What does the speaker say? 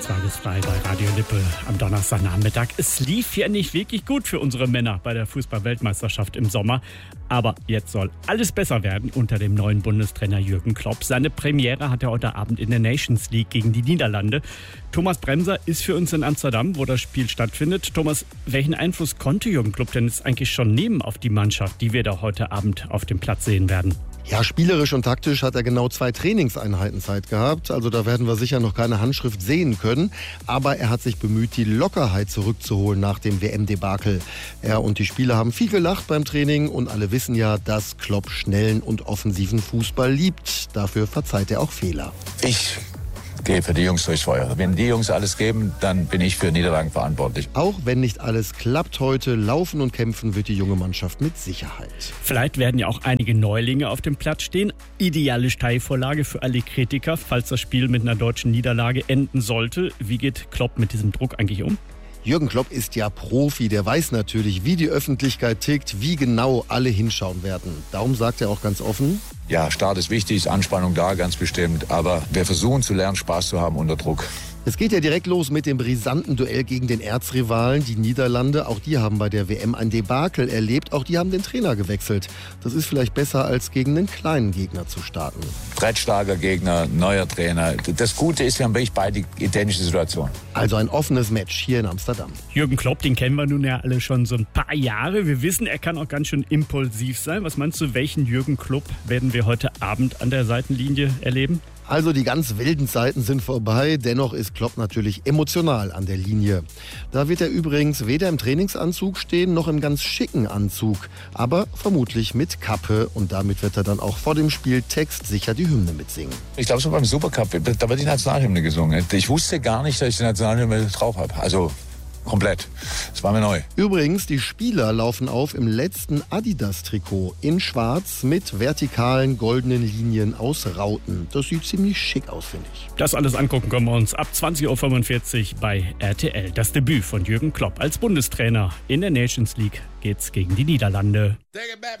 Zweifelsfrei bei Radio Lippe am Donnerstagnachmittag. Es lief ja nicht wirklich gut für unsere Männer bei der Fußball-Weltmeisterschaft im Sommer. Aber jetzt soll alles besser werden unter dem neuen Bundestrainer Jürgen Klopp. Seine Premiere hat er heute Abend in der Nations League gegen die Niederlande. Thomas Bremser ist für uns in Amsterdam, wo das Spiel stattfindet. Thomas, welchen Einfluss konnte Jürgen Klopp denn jetzt eigentlich schon nehmen auf die Mannschaft, die wir da heute Abend auf dem Platz sehen werden? Ja, spielerisch und taktisch hat er genau 2 Trainingseinheiten Zeit gehabt. Also da werden wir sicher noch keine Handschrift sehen können. Aber er hat sich bemüht, die Lockerheit zurückzuholen nach dem WM-Debakel. Er und die Spieler haben viel gelacht beim Training und alle wissen ja, dass Klopp schnellen und offensiven Fußball liebt. Dafür verzeiht er auch Fehler. Ich gehe für die Jungs durchs Feuer. Wenn die Jungs alles geben, dann bin ich für Niederlagen verantwortlich. Auch wenn nicht alles klappt heute, laufen und kämpfen wird die junge Mannschaft mit Sicherheit. Vielleicht werden ja auch einige Neulinge auf dem Platz stehen. Ideale Steilvorlage für alle Kritiker, falls das Spiel mit einer deutschen Niederlage enden sollte. Wie geht Klopp mit diesem Druck eigentlich um? Jürgen Klopp ist ja Profi, der weiß natürlich, wie die Öffentlichkeit tickt, wie genau alle hinschauen werden. Darum sagt er auch ganz offen: Ja, Start ist wichtig, ist Anspannung da, ganz bestimmt. Aber wir versuchen zu lernen, Spaß zu haben unter Druck. Es geht ja direkt los mit dem brisanten Duell gegen den Erzrivalen, die Niederlande. Auch die haben bei der WM ein Debakel erlebt. Auch die haben den Trainer gewechselt. Das ist vielleicht besser, als gegen einen kleinen Gegner zu starten. Brettschlager Gegner, neuer Trainer. Das Gute ist, wir haben wirklich beide identische Situationen. Also ein offenes Match hier in Amsterdam. Jürgen Klopp, den kennen wir nun ja alle schon so ein paar Jahre. Wir wissen, er kann auch ganz schön impulsiv sein. Was meinst du, welchen Jürgen Klopp werden wir heute Abend an der Seitenlinie erleben? Also die ganz wilden Zeiten sind vorbei, dennoch ist Klopp natürlich emotional an der Linie. Da wird er übrigens weder im Trainingsanzug stehen, noch im ganz schicken Anzug, aber vermutlich mit Kappe, und damit wird er dann auch vor dem Spiel textsicher die Hymne mitsingen. Ich glaube, so beim Supercup, da wird die Nationalhymne gesungen. Ich wusste gar nicht, dass ich die Nationalhymne drauf habe. Also komplett. Das war mir neu. Übrigens, die Spieler laufen auf im letzten Adidas-Trikot in schwarz mit vertikalen goldenen Linien aus Rauten. Das sieht ziemlich schick aus, finde ich. Das alles angucken können wir uns ab 20.45 Uhr bei RTL. Das Debüt von Jürgen Klopp als Bundestrainer in der Nations League geht's gegen die Niederlande. Take it back.